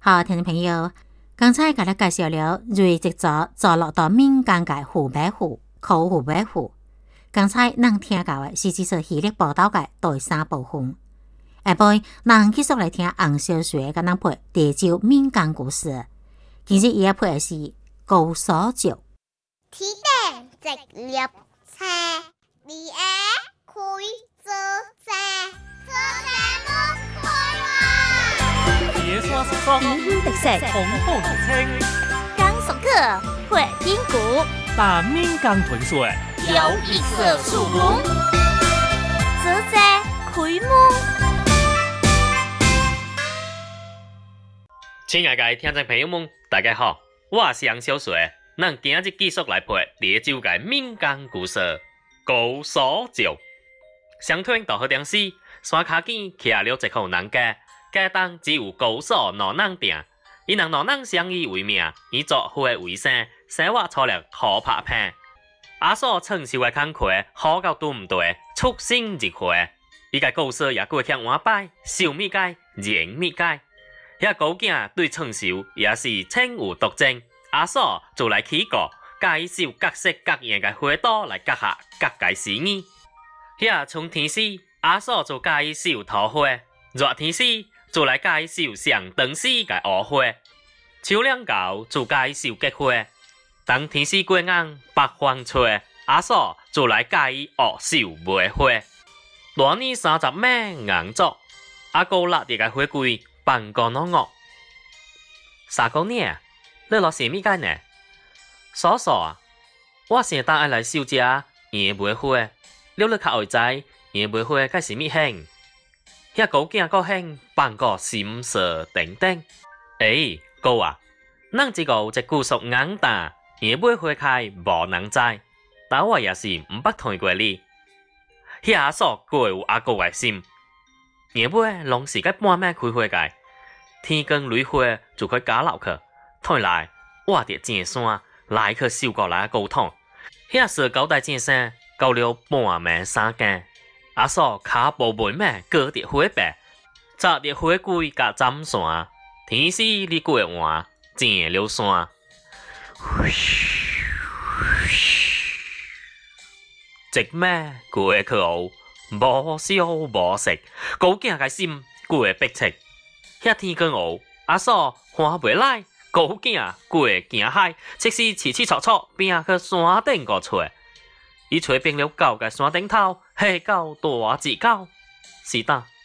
好，听众朋友，刚才给你介绍了瑞籍族坐落到闽江嘅湖北湖、靠湖北湖。刚才咱听到嘅是这首系列报道嘅第三部分。下晡，咱继续来听洪小雪甲咱配地州闽江故事。今日伊要配嘅是《高所桥》。 天顶直立车，二下开做车，做车不开哇！ 野山石霜， 冰雨特色， 红布如青， 江苏客会冰谷， 把闽江屯水有一色树木，做车开幕。 亲爱的听众朋友们，大家好，我是洪小水。咱今日继续来配地州的闽江故事《高所桥》。相传大河中时，山脚间徛了一户人家，家中只有高所两人定。伊人两人相依为命，以作伙为生，生活粗略可拍拼。阿嫂承受的工课好到拄唔对，出生入会。伊个高所也过欠碗摆，受蜜解，人蜜解。遐高囝对创收也是情有独钟，阿嫂就来起过，介绍各式各样的花朵来结合各界诗意。遐春天时，阿嫂就介绍桃花；热天时，就来介绍上灯时嘅荷花；秋凉到就介绍菊花；冬天时过硬北风吹，阿嫂就来介意恶秀梅花。大年30晚硬作，阿哥拉啲嘅花柜。办公喏我，3姑娘，你落什么解呢？嫂嫂啊，我现在爱来收只杨梅花，你较会知杨梅花该是咩香？遐高囝个香，办个心色等等。哥啊，咱这个有一句俗硬打，杨梅花开无人知，但我也是唔捌听过你。遐阿嫂过有阿哥个心。杨梅拢是个半暝开花个，天光雷花就去加落去。退来，我伫正山来去收过来沟通。遐时交代正生，到了半暝3更，阿嫂脚步慢慢过伫花白，扎伫花柜甲针线。天时你过换，正了山。一暝过去后。无烧无食，高囝个心过逼切。遐天光黑，阿嫂看袂来，高囝过惊海，即使凄凄楚楚，拼去山顶个找。伊找遍了狗个山顶头，下狗大只狗，是当